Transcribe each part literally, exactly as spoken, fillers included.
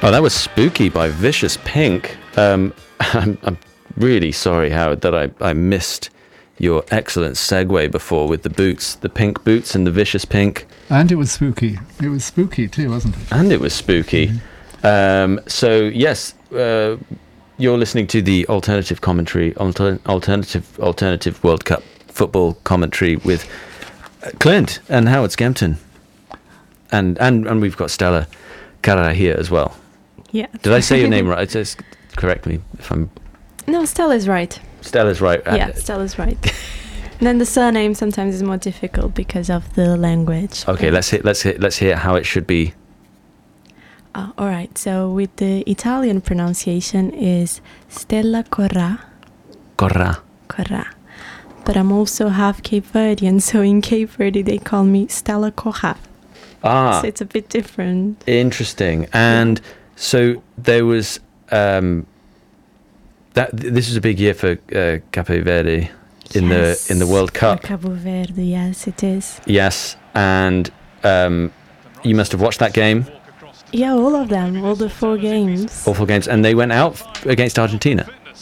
Oh, that was Spooky by Vicious Pink. Um, I'm, I'm really sorry, Howard, that I, I missed your excellent segue before with the boots, the pink boots and the Vicious Pink. And it was spooky. It was spooky too, wasn't it? And it was spooky. Mm-hmm. Um, so, yes, uh, you're listening to the alternative commentary, alter- alternative alternative World Cup football commentary with Clint and Howard Skempton. And, and, and we've got Stella Carra here as well. Yeah. Did I say your name right? Just correct me if I'm... No, Stella's right. Stella's right. Yeah, Stella's right. And then the surname sometimes is more difficult because of the language. Okay, let's hear, let's hear, let's hear how it should be. Uh, all right. So with the Italian pronunciation is Stella Corra. Corra. Corra. But I'm also half Cape Verdean, so in Cape Verde they call me Stella Corra. Ah. So it's a bit different. Interesting. And yeah. So there was um, that. Th- this was a big year for uh, Cape Verde in yes. the in the World Cup. For Cabo Verde, yes, it is. Yes, and um, you must have watched that game. Yeah, all of them, all the four games. All four games, and they went out f- against Argentina.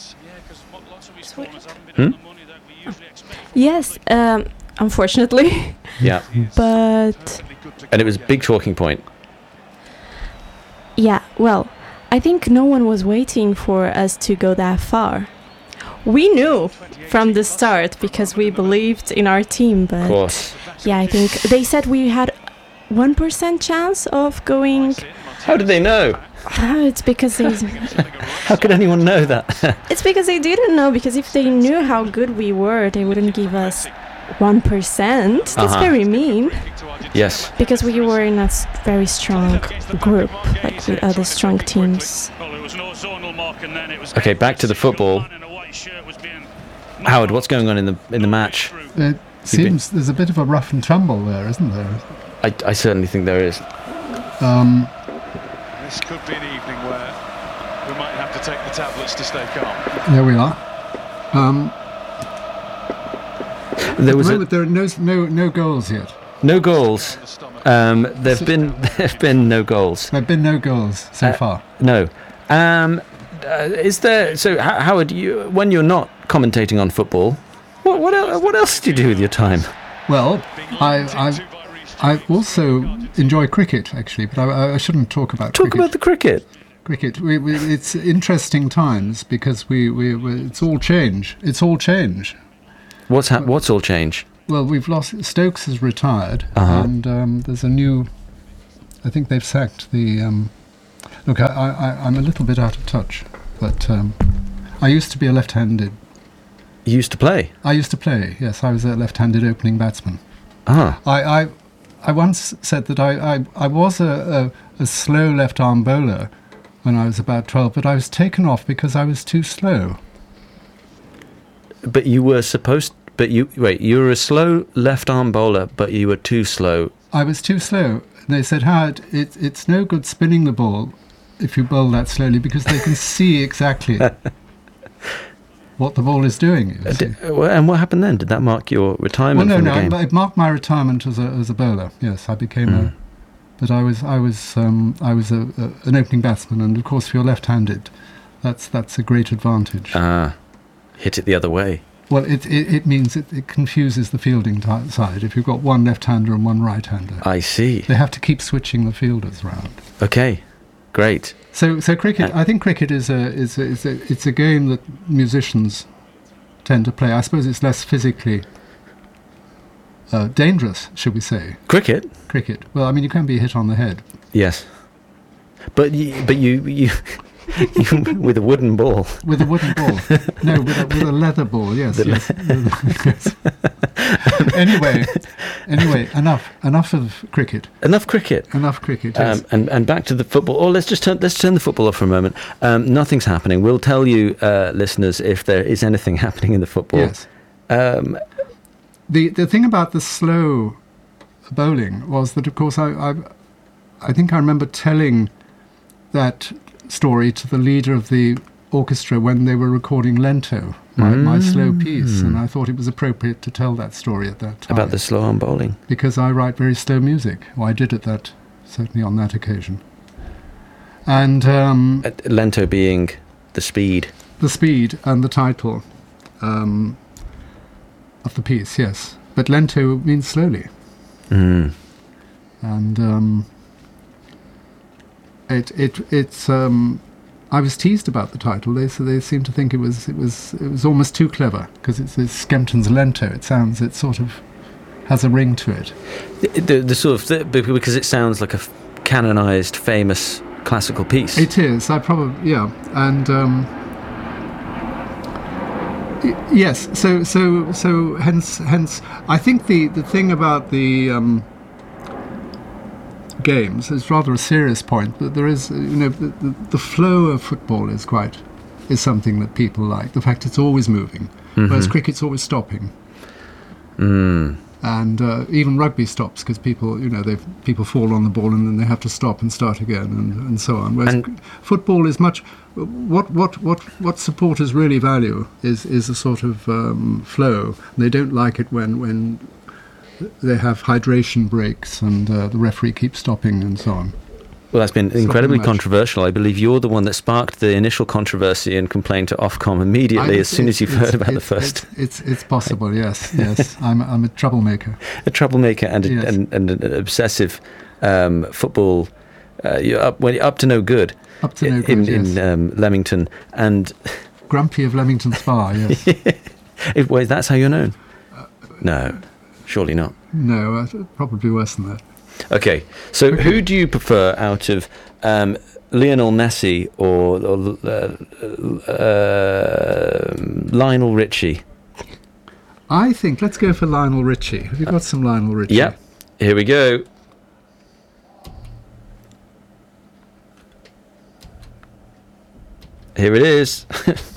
Hmm? Yes, um, unfortunately. Yeah. But. And it was a big talking point. Yeah, well, I think no one was waiting for us to go that far. We knew from the start because we believed in our team, but of course. Yeah, I think they said we had one percent chance of going. How did they know? Oh, it's because they. How could anyone know that? It's because they didn't know, because if they knew how good we were, they wouldn't give us one percent. That's uh-huh. very mean. Yes. Because we were in a very strong group, like with other strong teams. Okay, back to the football. Howard, what's going on in the in the match? It seems there's a bit of a rough and tumble there, isn't there? I, I certainly think there is. Um, this could be an evening where we might have to take the tablets to stay calm. There we are. Um, there was the moment, a, there are no no no goals yet. No goals. Um, there've so, been there've been no goals. There've been no goals so uh, far. No. Um, uh, is there? So, Howard, you when you're not commentating on football, what what el- what else do you do with your time? Well, I I I also enjoy cricket actually, but I, I shouldn't talk about talk cricket. about the cricket. Cricket. We, we, it's interesting times because we, we we it's all change. It's all change. What's ha- what's all change? Well, we've lost. Stokes has retired, uh-huh. and um, there's a new. I think they've sacked the. Um, look, I, I, I'm a little bit out of touch, but um, I used to be a left-handed. You used to play? I used to play. Yes, I was a left-handed opening batsman. Ah. I, I, I once said that I, I, I was a, a, a slow left-arm bowler when I was about twelve, but I was taken off because I was too slow. But you were supposed. But you wait. You were a slow left-arm bowler, but you were too slow. I was too slow. They said, Howard, it, it's no good spinning the ball if you bowl that slowly because they can see exactly what the ball is doing. Uh, did, uh, and what happened then? Did that mark your retirement well, no, from no, the game? It, it marked my retirement as a as a bowler. Yes, I became mm. a. But I was I was um, I was a, a, an opening batsman, and of course, if you're left-handed, that's that's a great advantage. Ah, hit it the other way. Well, it it, it means it, it confuses the fielding t- side. If you've got one left-hander and one right-hander, I see. They have to keep switching the fielders round. Okay, great. So, so cricket. Uh, I think cricket is a is a, is a it's a game that musicians tend to play. I suppose it's less physically uh, dangerous, should we say? Cricket. Cricket. Well, I mean, you can be hit on the head. Yes, but you, but you you. with a wooden ball. With a wooden ball. No, with a, with a leather ball, yes. The yes. yes. anyway, anyway, enough enough of cricket. Enough cricket. Enough cricket, yes. Um, and, and back to the football. Oh, let's just turn, let's turn the football off for a moment. Um, nothing's happening. We'll tell you, uh, listeners, if there is anything happening in the football. Yes. Um, the, the thing about the slow bowling was that, of course, I, I, I think I remember telling that story to the leader of the orchestra when they were recording Lento, my, mm. my slow piece, and I thought it was appropriate to tell that story at that time. About the slow arm bowling? Because I write very slow music, or I did at that, certainly on that occasion. And um, Uh, Lento being the speed. the speed and the title um, of the piece, yes. But lento means slowly. Mm. And um, it it it's um, I was teased about the title. They so they seemed to think it was it was it was almost too clever because it's, it's Skempton's Lento. It sounds it sort of has a ring to it. The, the, the sort of the, because it sounds like a f- canonized, famous classical piece. It is. I probably yeah. And um, y- yes. So so so hence hence I think the the thing about the um, games is rather a serious point, but there is, you know, the, the, the flow of football is quite is something that people like. The fact it's always moving, Mhm. whereas cricket's always stopping, Mm. and uh, even rugby stops because people, you know, they people fall on the ball and then they have to stop and start again, and, and so on. Whereas And- c- football is much what what what what supporters really value is is a sort of um, flow. They don't like it when when they have hydration breaks and uh, the referee keeps stopping and so on. Well, that's been Stopping incredibly match. controversial. I believe you're the one that sparked the initial controversy and complained to Ofcom immediately I- as soon as you've it's- heard about the it's- first. It's, it's, it's possible, yes, yes. I'm, I'm a troublemaker. A troublemaker and, a, Yes. and, and an obsessive um, football. Uh, you're up, well, you're up to no good. Up to no in, good, yes. in um, Leamington, and Grumpy of Leamington Spa, yes. it, wait, that's how you're known? No, surely not. No, uh, probably worse than that. Okay, so who do you prefer out of um, Lionel Messi or, or uh, uh, Lionel Richie? I think, let's go for Lionel Richie. Have you got some Lionel Richie? Yeah, here we go. Here it is.